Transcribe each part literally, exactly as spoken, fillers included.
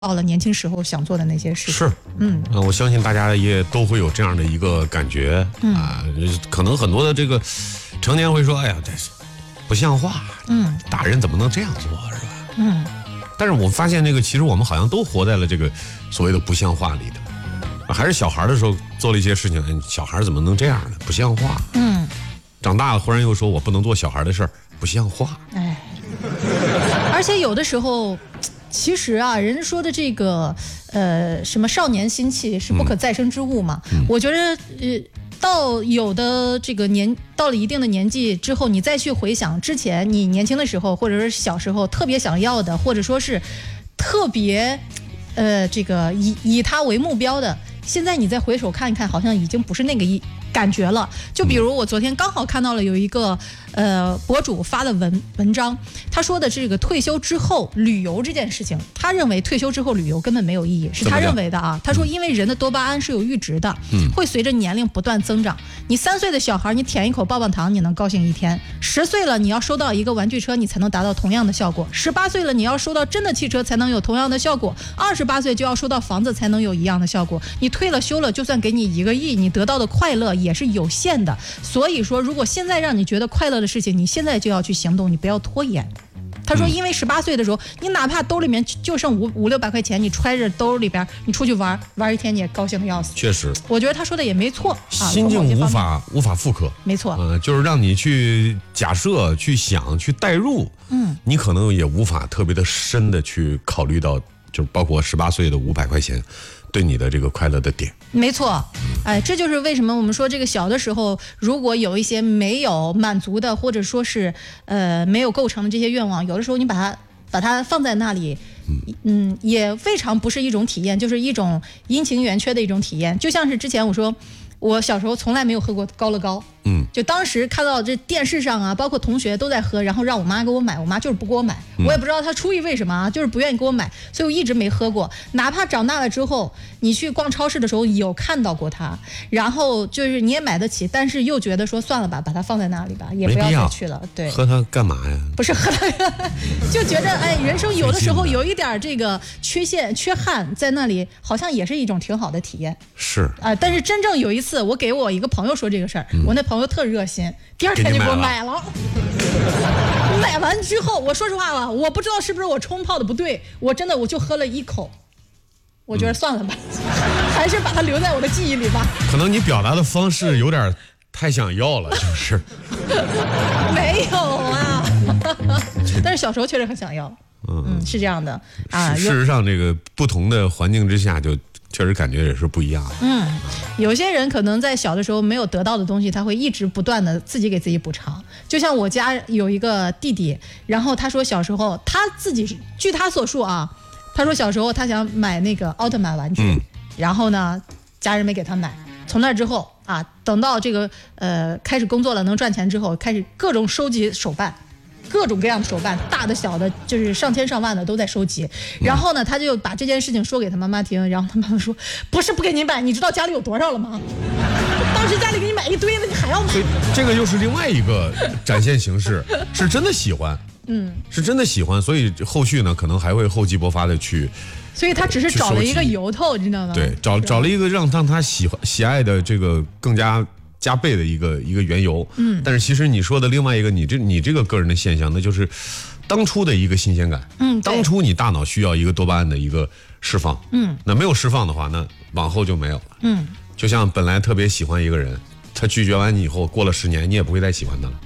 到了年轻时候想做的那些事情。 是，嗯，呃、我相信大家也都会有这样的一个感觉、嗯、啊，可能很多的这个成年会说，哎呀，这是不像话，嗯，大人怎么能这样做，是吧？嗯，但是我发现这个，其实我们好像都活在了这个所谓的不像话里的，还是小孩的时候做了一些事情，小孩怎么能这样呢？不像话，嗯，长大了忽然又说我不能做小孩的事儿，不像话，哎， 而且有的时候。其实啊，人家说的这个，呃，什么少年心气是不可再生之物嘛。嗯、我觉得，呃，到有的这个年，到了一定的年纪之后，你再去回想之前你年轻的时候，或者是小时候特别想要的，或者说是特别，呃，这个以以它为目标的，现在你再回首看一看，好像已经不是那个一感觉了。就比如我昨天刚好看到了有一个呃博主发的文文章，他说的这个退休之后旅游这件事情，他认为退休之后旅游根本没有意义，是他认为的啊。他说因为人的多巴胺是有阈值的，嗯，会随着年龄不断增长。你三岁的小孩，你舔一口棒棒糖，你能高兴一天；十岁了，你要收到一个玩具车，你才能达到同样的效果；十八岁了，你要收到真的汽车才能有同样的效果；二十八岁就要收到房子才能有一样的效果。你退了休了，就算给你一个亿，你得到的快乐也是有限的。所以说，如果现在让你觉得快乐的事情，你现在就要去行动，你不要拖延。他说因为十八岁的时候，你哪怕兜里面就剩五五六百块钱，你揣着兜里边，你出去玩玩一天，你也高兴的要死。 确实， 我觉得他说的也没错， 心境无法无法复刻， 没错， 呃，就是让你去假设、去想、去代入，嗯，你可能也无法特别的深的去考虑到，就是包括十八岁的五百块钱对你的这个快乐的点。 没错，哎，这就是为什么我们说这个小的时候，如果有一些没有满足的，或者说是呃没有构成的这些愿望，有的时候你把它把它放在那里，嗯，也未尝不是一种体验，就是一种阴晴圆缺的一种体验。就像是之前我说，我小时候从来没有喝过高乐高，嗯，就当时看到这电视上啊，包括同学都在喝，然后让我妈给我买，我妈就是不给我买，嗯、我也不知道她出于为什么啊，就是不愿意给我买，所以我一直没喝过。哪怕长大了之后，你去逛超市的时候有看到过它，然后就是你也买得起，但是又觉得说算了吧，把它放在那里吧，也不要再去了。对， 喝它干嘛呀？ 不是喝它，就觉得哎，人生有的时候有一点这个缺陷、缺憾在那里，好像也是一种挺好的体验。 是啊、呃，但是真正有一次，我给我一个朋友说这个事儿，嗯、我那朋友特热心，第二天就给我买了。买完之后，我说实话吧，我不知道是不是我冲泡的不对，我真的我就喝了一口，我觉得算了吧，嗯、还是把它留在我的记忆里吧。 可能你表达的方式有点太想要了，就是。 没有啊，但是小时候确实很想要。嗯, 嗯，是这样的啊。 事实上，这个不同的环境之下就。确实感觉也是不一样的。 嗯，有些人可能在小的时候没有得到的东西，他会一直不断的自己给自己补偿。就像我家有一个弟弟，然后他说小时候他自己，据他所述啊，他说小时候他想买那个奥特曼玩具，嗯、然后呢，家人没给他买。从那之后啊，等到这个呃开始工作了，能赚钱之后，开始各种收集手办。各种各样的手办，大的小的，就是上千上万的都在收集。然后呢，他就把这件事情说给他妈妈听，然后他妈妈说：“不是不给你买，你知道家里有多少了吗？当时家里给你买一堆了，你还要买？” 所以这个又是另外一个展现形式，是真的喜欢，嗯，是真的喜欢，所以后续呢，可能还会厚积薄发的去。 所以他只是找了一个由头，你知道吗？ 对，找找了一个让让他喜欢喜爱的这个更加。加倍的一个一个缘由，嗯，但是其实你说的另外一个，你这你这个个人的现象，那就是当初的一个新鲜感，嗯，当初你大脑需要一个多巴胺的一个释放，嗯，那没有释放的话，那往后就没有了，嗯，就像本来特别喜欢一个人，他拒绝完你以后，过了十年，你也不会再喜欢他了，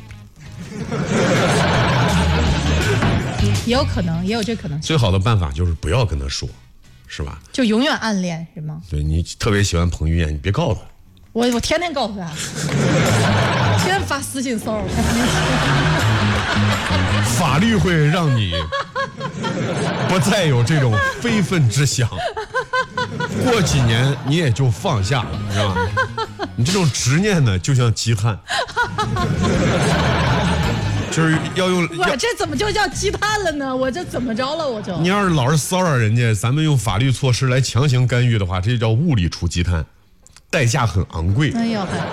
也有可能，也有这可能。 最好的办法就是不要跟他说，是吧？ 就永远暗恋，是吗？ 对，你特别喜欢彭于晏，你别告诉他。 我我天天告诉他，天天发私信骚扰他。 法律会让你不再有这种非分之想，过几年你也就放下了，是吧？你这种执念呢，就像积碳，就是要用。 我这怎么就叫积碳了呢？我这怎么着了？我就你要是老是骚扰人家，咱们用法律措施来强行干预的话，这就叫物理除积碳。代价很昂贵。 哎呦，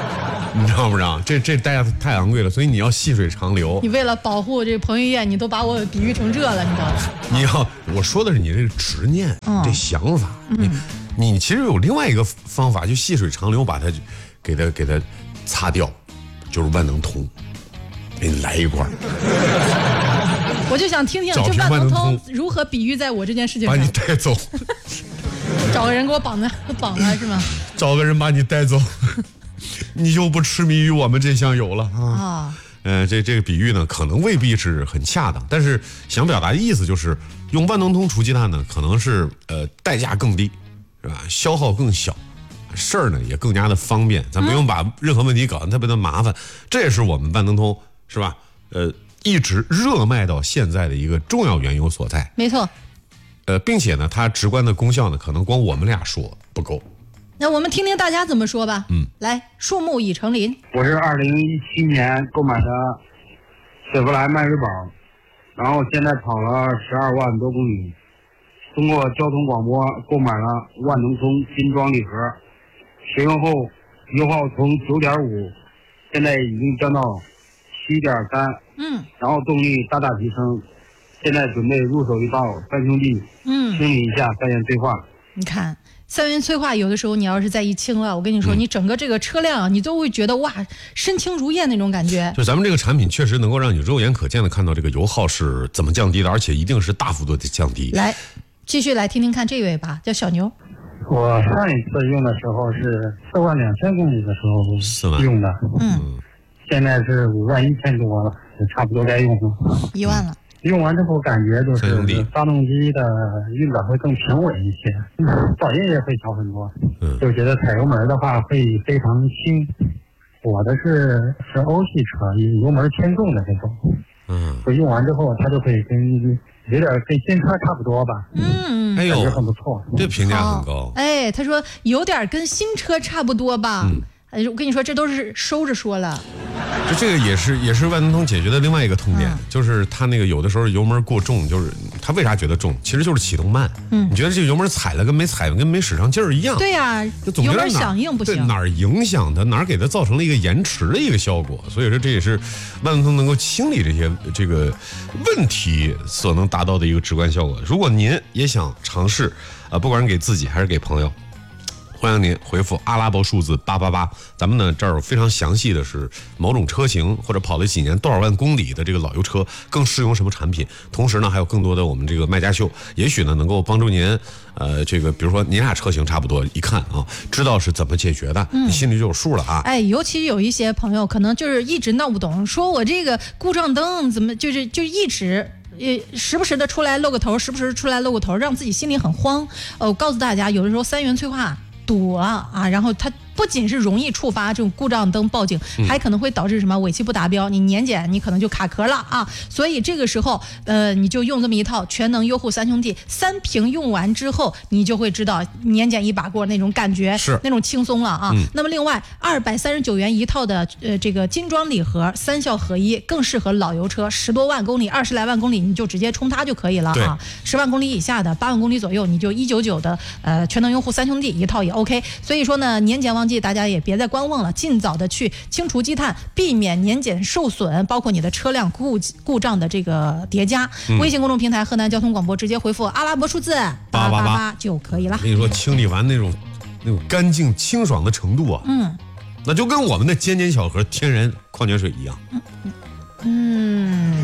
你知道不知道？这这代价太昂贵了，所以你要细水长流。 你为了保护这个彭于晏，你都把我比喻成这了，你知道吗？ 你要我说的是你这个执念，嗯、这想法。嗯，你你其实有另外一个方法，就细水长流，把它给它给它擦掉，就是万能通，给你来一罐。 我就想听听这万能通如何比喻在我这件事情上， 把你带走。 找个人给我绑在绑了是吗？ 找个人把你带走，你就不痴迷于我们这项油了啊！啊，呃，这这个比喻呢，可能未必是很恰当，但是想表达的意思就是，用万能通除鸡蛋呢，可能是呃代价更低，是吧？消耗更小，事儿呢也更加的方便，咱不用把任何问题搞得特别的麻烦。这也是我们万能通是吧？呃，一直热卖到现在的一个重要缘由所在。 没错。 呃，并且呢，它直观的功效呢，可能光我们俩说不够。 那我们听听大家怎么说吧。嗯，来，树木已成林。 我是二零一七年购买的雪佛兰迈锐宝，然后现在跑了十二万多公里，通过交通广播购买了万能通金装礼盒，使用后油耗从九点五，现在已经降到七点三。嗯，然后动力大大提升。现在准备入手一套三兄弟，嗯，清理一下三元催化。 你看三元催化，有的时候你要是再一清了，我跟你说，嗯、你整个这个车辆啊，你都会觉得哇，身轻如燕那种感觉。 就咱们这个产品确实能够让你肉眼可见的看到这个油耗是怎么降低的，而且一定是大幅度的降低。 来，继续来听听看这位吧，叫小牛。 我上一次用的时候是四万两千公里的时候用的，嗯，现在是五万一千多了，差不多该用了， 一万了。 用完之后感觉就是发动机的运转会更平稳一些，噪音也会小很多，嗯，就觉得踩油门的话会非常轻。我的是是欧系车，油门偏重的这种，嗯，就用完之后它就会跟有点跟新车差不多吧，嗯， 哎呦， 很不错， 这评价很高。 哎，他说有点跟新车差不多吧。嗯，哎，我跟你说，这都是收着说了。 就这个也是也是万能通解决的另外一个痛点，嗯、就是它那个有的时候油门过重，就是它为啥觉得重？其实就是启动慢。嗯，你觉得这个油门踩了跟没踩跟没使上劲儿一样？ 对呀、啊，油门响应不行。 对，哪儿影响它，哪儿给它造成了一个延迟的一个效果。所以说这也是万能通能够清理这些这个问题所能达到的一个直观效果。如果您也想尝试，啊、呃，不管是给自己还是给朋友。欢迎您回复阿拉伯数字八八八，咱们呢这儿非常详细的是某种车型或者跑了几年多少万公里的这个老油车更适用什么产品，同时呢还有更多的我们这个卖家秀，也许呢能够帮助您，呃，这个比如说您俩车型差不多，一看啊，知道是怎么解决的，嗯、你心里就有数了啊。 哎，尤其有一些朋友可能就是一直闹不懂，说我这个故障灯怎么就是就一直。也时不时的出来露个头，时不时出来露个头，让自己心里很慌。呃，我告诉大家，有的时候三元催化堵啊啊，然后它不仅是容易触发这种故障灯报警，还可能会导致什么尾气不达标，你年检你可能就卡壳了啊。所以这个时候，呃，你就用这么一套全能优护三兄弟，三瓶用完之后，你就会知道年检一把过那种感觉， 是那种轻松了啊。嗯、那么另外，二百三十九元一套的呃这个精装礼盒，三效合一，更适合老油车，十多万公里、二十来万公里，你就直接充它就可以了啊。十万公里以下的，八万公里左右，你就一九九的呃全能优护三兄弟一套也 OK。所以说呢，年检旺季大家也别再观望了，尽早的去清除积碳，避免年检受损，包括你的车辆故故障的这个叠加。嗯、微信公众平台河南交通广播直接回复阿拉伯数字八八八就可以了。 我跟你说，清理完那种那种干净清爽的程度啊，嗯，那就跟我们的尖尖小盒天然矿泉水一样，嗯嗯，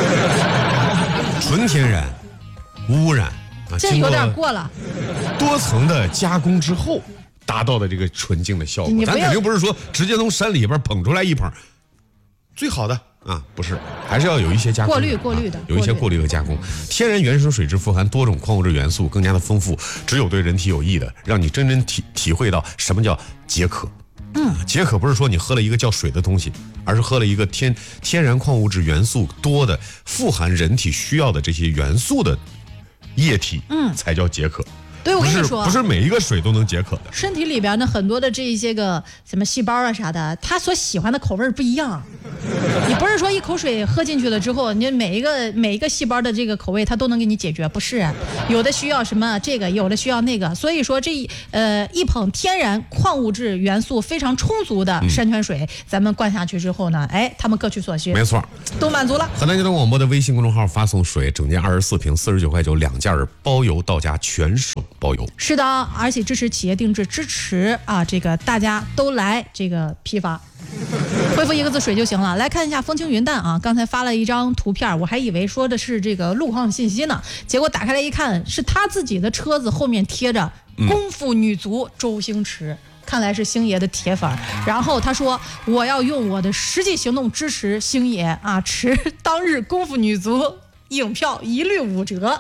纯天然，无污染啊， 这有点过了， 多层的加工之后达到的这个纯净的效果，咱肯定不是说直接从山里边捧出来一捧，最好的啊，不是，还是要有一些加工， 过滤过滤的， 啊、有一些过滤和加工。天然原生水质富含多种矿物质元素，更加的丰富，只有对人体有益的，让你真正体体会到什么叫解渴。嗯，解渴不是说你喝了一个叫水的东西，而是喝了一个天天然矿物质元素多的、富含人体需要的这些元素的液体，嗯，才叫解渴。 对，我跟你说， 不是每一个水都能解渴的。 身体里边的很多的这一些个什么细胞啊啥的，它所喜欢的口味不一样。你不是说一口水喝进去了之后，你每一个每一个细胞的这个口味它都能给你解决，不是？有的需要什么这个，有的需要那个。所以说这呃一捧天然矿物质元素非常充足的山泉水，嗯、咱们灌下去之后呢，哎，他们各取所需， 没错， 都满足了。 河南交通广播的微信公众号发送水，整件二十四瓶，四十九块九两件，包邮到家，全省包邮。 是的，而且支持企业定制，支持啊这个大家都来这个批发。回复一个字水就行了。来看一下风轻云淡啊，刚才发了一张图片，我还以为说的是这个路况信息呢，结果打开来一看，是他自己的车子后面贴着功夫女足周星驰。嗯，看来是星爷的铁粉。然后他说我要用我的实际行动支持星爷啊，持当日功夫女足影票一律五折。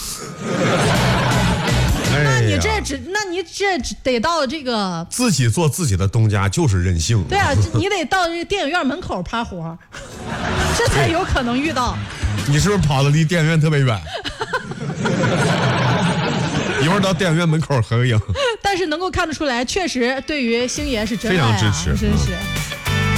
那你这只，那你这得到这个自己做自己的东家就是任性。 对啊，你得到这个电影院门口趴活，这才有可能遇到。 你是不是跑得离电影院特别远？一会儿到电影院门口合个影。 但是能够看得出来，确实对于星爷是真爱啊， 非常支持， 真是。